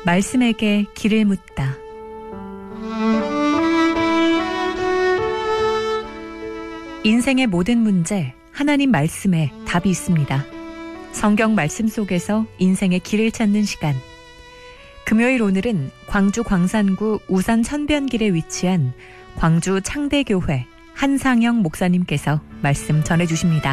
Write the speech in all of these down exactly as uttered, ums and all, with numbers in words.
말씀에게 길을 묻다. 인생의 모든 문제, 하나님 말씀에 답이 있습니다. 성경 말씀 속에서 인생의 길을 찾는 시간. 금요일 오늘은 광주 광산구 우산 천변길에 위치한 광주 창대교회 한상영 목사님께서 말씀 전해주십니다.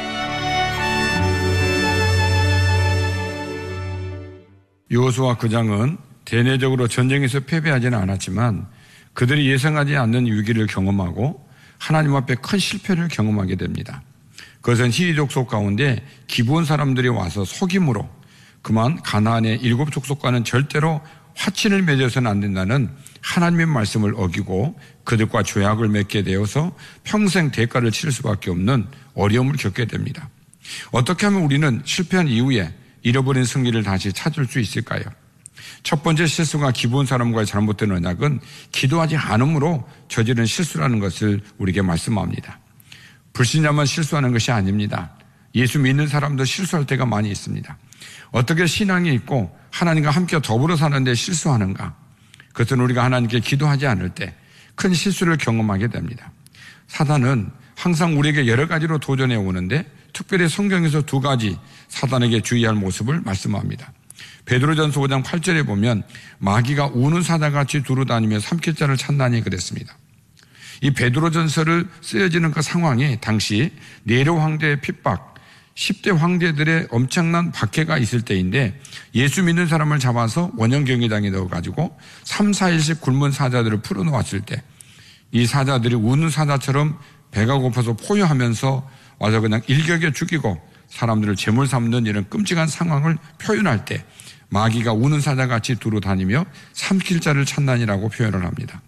여호수아 구 장은 대내적으로 전쟁에서 패배하지는 않았지만 그들이 예상하지 않는 위기를 경험하고 하나님 앞에 큰 실패를 경험하게 됩니다. 그것은 히위 족속 가운데 기브온 사람들이 와서 속임으로 그만 가나안의 일곱 족속과는 절대로 화친을 맺어서는 안 된다는 하나님의 말씀을 어기고 그들과 조약을 맺게 되어서 평생 대가를 치를 수밖에 없는 어려움을 겪게 됩니다. 어떻게 하면 우리는 실패한 이후에 잃어버린 승리를 다시 찾을 수 있을까요? 첫 번째 실수가 기브온 사람과의 잘못된 언약은 기도하지 않음으로 저지른 실수라는 것을 우리에게 말씀합니다. 불신자만 실수하는 것이 아닙니다. 예수 믿는 사람도 실수할 때가 많이 있습니다. 어떻게 신앙이 있고 하나님과 함께 더불어 사는데 실수하는가? 그것은 우리가 하나님께 기도하지 않을 때 큰 실수를 경험하게 됩니다. 사단은 항상 우리에게 여러 가지로 도전해 오는데 특별히 성경에서 두 가지 사단에게 주의할 모습을 말씀합니다. 베드로전서 오 장 팔 절에 보면 마귀가 우는 사자같이 두루다니며 삼킬 자를 찾나니 그랬습니다. 이 베드로전서를 쓰여지는 그 상황이 당시 네로 황제의 핍박, 십 대 황제들의 엄청난 박해가 있을 때인데 예수 믿는 사람을 잡아서 원형 경기장에 넣어가지고 삼, 사 일씩 굶은 사자들을 풀어놓았을 때 이 사자들이 우는 사자처럼 배가 고파서 포효하면서 와서 그냥 일격에 죽이고 사람들을 제물 삼는 이런 끔찍한 상황을 표현할 때 마귀가 우는 사자같이 두루 다니며 삼킬 자를 찾나니라고 표현을 합니다.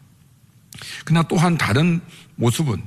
그러나 또한 다른 모습은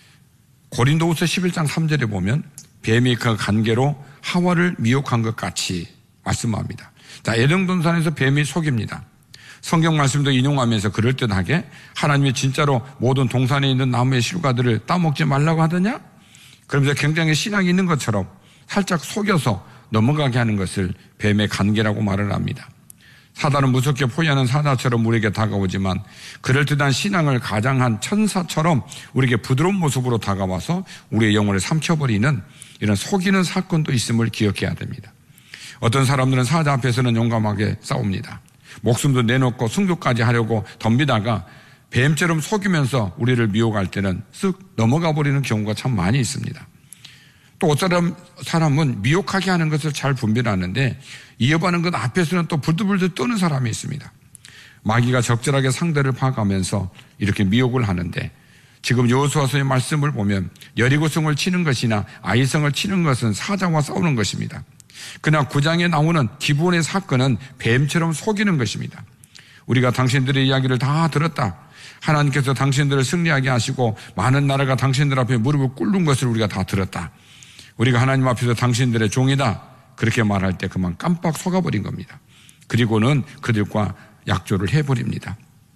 고린도후서 십일 장 삼 절에 보면 뱀이 그 간계로 하와를 미혹한 것 같이 말씀합니다. 자, 에덴 동산에서 뱀이 속입니다. 성경 말씀도 인용하면서 그럴듯하게 하나님이 진짜로 모든 동산에 있는 나무의 실과들을 따먹지 말라고 하더냐? 그러면서 굉장히 신앙이 있는 것처럼 살짝 속여서 넘어가게 하는 것을 뱀의 간계라고 말을 합니다. 사단은 무섭게 포위하는 사자처럼 우리에게 다가오지만 그럴듯한 신앙을 가장한 천사처럼 우리에게 부드러운 모습으로 다가와서 우리의 영혼을 삼켜버리는 이런 속이는 사건도 있음을 기억해야 됩니다. 어떤 사람들은 사자 앞에서는 용감하게 싸웁니다. 목숨도 내놓고 순교까지 하려고 덤비다가 뱀처럼 속이면서 우리를 미혹할 때는 쓱 넘어가 버리는 경우가 참 많이 있습니다. 또 어떤 사람은 미혹하게 하는 것을 잘 분별하는데 이어가는 것 앞에서는 또 불들불들 떠는 사람이 있습니다. 마귀가 적절하게 상대를 파악하면서 이렇게 미혹을 하는데 지금 여호수아서의 말씀을 보면 여리고성을 치는 것이나 아이성을 치는 것은 사자와 싸우는 것입니다. 그러나 구 장에 나오는 기브온의 사건은 뱀처럼 속이는 것입니다. 우리가 당신들의 이야기를 다 들었다. 하나님께서 당신들을 승리하게 하시고 많은 나라가 당신들 앞에 무릎을 꿇는 것을 우리가 다 들었다. 우리가 하나님 앞에서 당신들의 종이다. 그렇게 말할 때 그만 깜빡 속아버린 겁니다. 그리고는 그들과 약조를 해버립니다.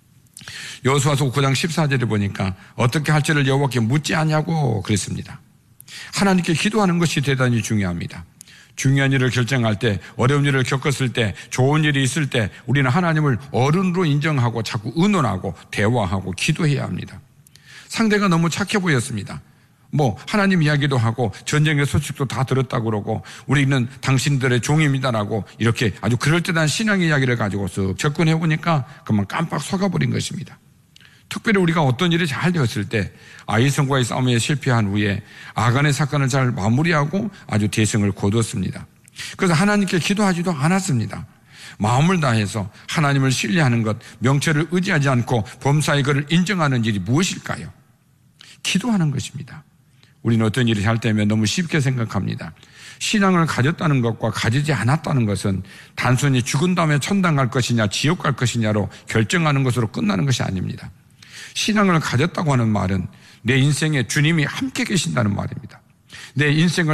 여호수아서 구 장 십사 절에 보니까 어떻게 할지를 여호와께 묻지 않냐고 그랬습니다. 하나님께 기도하는 것이 대단히 중요합니다. 중요한 일을 결정할 때, 어려운 일을 겪었을 때, 좋은 일이 있을 때 우리는 하나님을 어른으로 인정하고 자꾸 의논하고 대화하고 기도해야 합니다. 상대가 너무 착해 보였습니다. 뭐 하나님 이야기도 하고 전쟁의 소식도 다 들었다고 그러고 우리는 당신들의 종입니다라고 이렇게 아주 그럴듯한 신앙의 이야기를 가지고 쓱 접근해 보니까 그만 깜빡 속아버린 것입니다. 특별히 우리가 어떤 일이 잘 되었을 때 아이성과의 싸움에 실패한 후에 아간의 사건을 잘 마무리하고 아주 대승을 거두었습니다. 그래서 하나님께 기도하지도 않았습니다. 마음을 다해서 하나님을 신뢰하는 것, 명철을 의지하지 않고 범사의 그를 인정하는 일이 무엇일까요? 기도하는 것입니다. 우리는 어떤 일이 잘 되면 너무 쉽게 생각합니다. 신앙을 가졌다는 것과 가지지 않았다는 것은 단순히 죽은 다음에 천당 갈 것이냐 지옥 갈 것이냐로 결정하는 것으로 끝나는 것이 아닙니다. 신앙을 가졌다고 하는 말은 내 인생에 주님이 함께 계신다는 말입니다. 내 인생을